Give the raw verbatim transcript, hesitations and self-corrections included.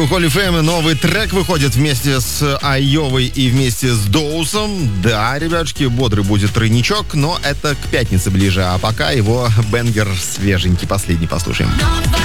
У Холли Фэм новый трек выходит вместе с Айовой и вместе с Доусом. Да, ребятушки, бодрый будет тройничок, но это к пятнице ближе. А пока его бенгер свеженький, последний послушаем.